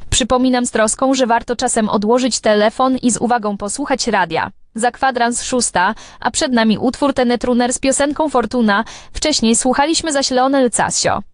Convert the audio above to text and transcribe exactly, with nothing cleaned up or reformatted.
Przypominam z troską, że warto czasem odłożyć telefon i z uwagą posłuchać radia. Za kwadrans szósta, a przed nami utwór Tenet Runner z piosenką Fortuna. Wcześniej słuchaliśmy zaś Leonel Casio.